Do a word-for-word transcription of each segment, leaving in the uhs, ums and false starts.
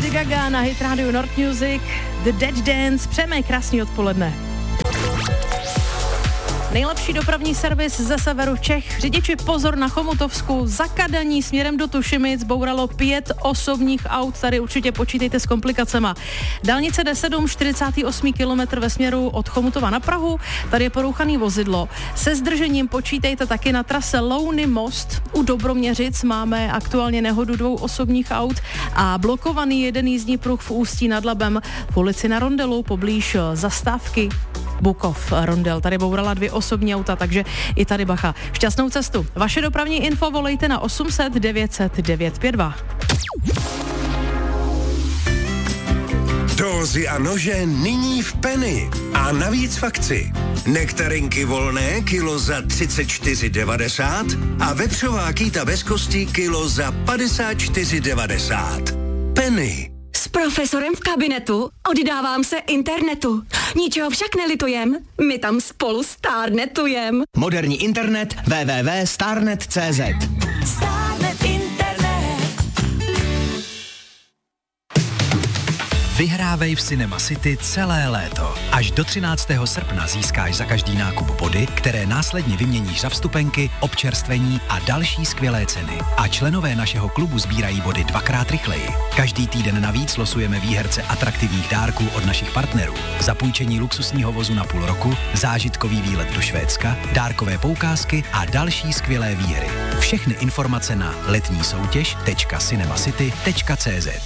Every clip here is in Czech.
Lady Gaga na Hit Radio North Music, The Dead Dance. Přejeme krásný odpoledne. Nejlepší dopravní servis ze severu Čech. Řidiči pozor na Chomutovsku. Zakadaní směrem do Tušimic bouralo pět osobních aut. Tady určitě počítejte s komplikacema. Dálnice D sedm, čtyřicátý osmý kilometr ve směru od Chomutova na Prahu. Tady je porouchaný vozidlo. Se zdržením počítejte taky na trase Louny Most. U Dobroměřic máme aktuálně nehodu dvou osobních aut a blokovaný jeden jízdní pruh v Ústí nad Labem v ulici na Rondelu poblíž zastávky Bukov Rondel. Tady bourala dvě osobní auta, takže i tady bacha. Šťastnou cestu. Vaše dopravní info volejte na osm set devět set devět pět dva. Dózy a nože nyní v Penny. A navíc v akci. Nektarinky volné kilo za třicet čtyři devadesát a vepřová kýta bez kosti kilo za padesát čtyři devadesát. Penny. S profesorem v kabinetu oddávám se internetu. Ničeho však nelitujem, my tam spolu starnetujem. Moderní internet w w w tečka starnet tečka c z. Starnet internet. Vyhrávej v Cinema City celé léto. Až do třináctého srpna získáš za každý nákup body, které následně vyměníš za vstupenky, občerstvení a další skvělé ceny. A členové našeho klubu sbírají body dvakrát rychleji. Každý týden navíc losujeme výherce atraktivních dárků od našich partnerů. Zapůjčení luxusního vozu na půl roku, zážitkový výlet do Švédska, dárkové poukázky a další skvělé výhry. Všechny informace na letní soutěž tečka cinemacity tečka c z.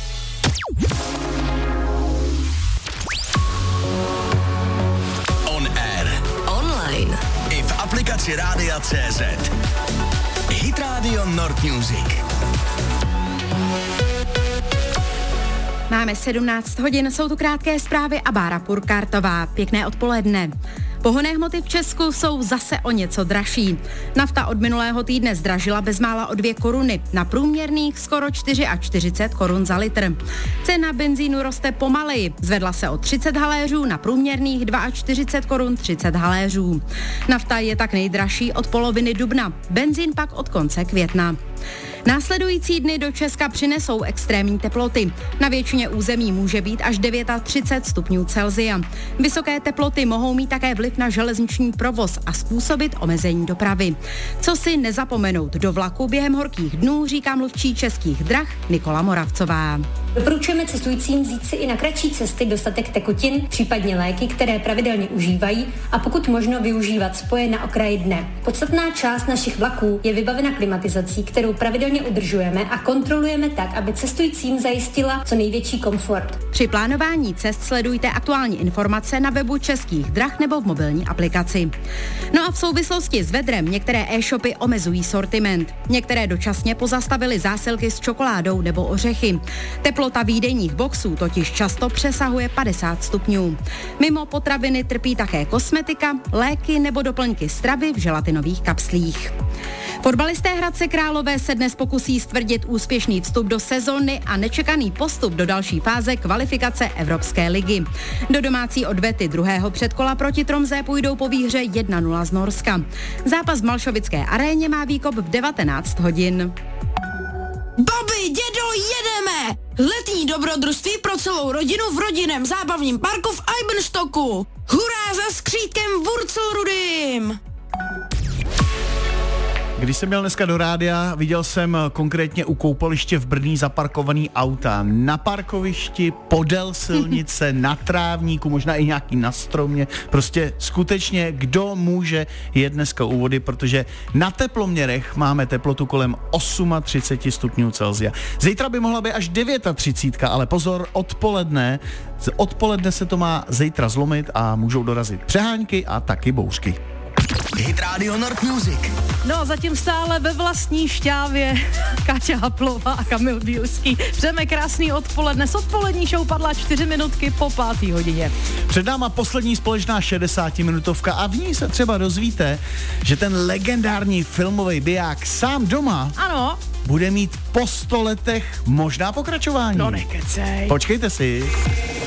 I v aplikaci Rádia C Z. Hit Radio North Music. Máme sedmnáct hodin, jsou tu krátké zprávy a Bára Purkartová. Pěkné odpoledne. Pohonné hmoty v Česku jsou zase o něco dražší. Nafta od minulého týdne zdražila bezmála o dvě koruny, na průměrných skoro čtyřicet čtyři korun za litr. Cena benzínu roste pomaleji, zvedla se o třicet haléřů, na průměrných čtyřicet dva korun třicet haléřů. Nafta je tak nejdražší od poloviny dubna, benzín pak od konce května. Následující dny do Česka přinesou extrémní teploty. Na většině území může být až třicet devět stupňů Celsia. Vysoké teploty mohou mít také vliv na železniční provoz a způsobit omezení dopravy. Co si nezapomenout do vlaku během horkých dnů, říká mluvčí Českých drah Nikola Moravcová. Doporučujeme cestujícím vzít si i na kratší cesty dostatek tekutin, případně léky, které pravidelně užívají, a pokud možno využívat spoje na okraji dne. Podstatná část našich vlaků je vybavena klimatizací, kterou pravidelně udržujeme a kontrolujeme tak, aby cestujícím zajistila co největší komfort. Při plánování cest sledujte aktuální informace na webu Českých drah nebo v mobilní aplikaci. No a v souvislosti s vedrem některé e-shopy omezují sortiment. Některé dočasně pozastavily zásilky s čokoládou nebo ořechy. Teplota výdejních boxů totiž často přesahuje padesát stupňů. Mimo potraviny trpí také kosmetika, léky nebo doplňky stravy v želatinových kapslích. Fotbalisté Hradce Králové se dnes pokusí stvrdit úspěšný vstup do sezóny a nečekaný postup do další fáze kvalifikace Evropské ligy. Do domácí odvety druhého předkola proti Tromsø půjdou po výhře jedna nula z Norska. Zápas v Malšovické aréně má výkop v devatenáct hodin. Babi, dědo, jedeme! Letní dobrodružství pro celou rodinu v rodinném zábavním parku v Eibenstocku. Hurá za skřítkem Wurzelrudym! Když jsem měl dneska do rádia, viděl jsem konkrétně u koupaliště v Brný zaparkovaný auta na parkovišti, podél silnice, na trávníku, možná i nějaký na stromě. Prostě skutečně, kdo může, je dneska u vody, protože na teploměrech máme teplotu kolem třicet osm stupňů Celsia. Zítra by mohla být až třicet devět, ale pozor, odpoledne, odpoledne se to má zítra zlomit a můžou dorazit přehánky a taky bouřky. Hit Radio North Music. No a zatím stále ve vlastní šťávě Káťa Haplová a Kamil Bílský. Přejeme krásný odpoledne. S odpolední show padla čtyři minutky po pátý hodině. Před náma poslední společná šedesátiminutovka a v ní se třeba dozvíte, že ten legendární filmový biják Sám doma ano bude mít po sto letech možná pokračování. No nekecej. Počkejte si.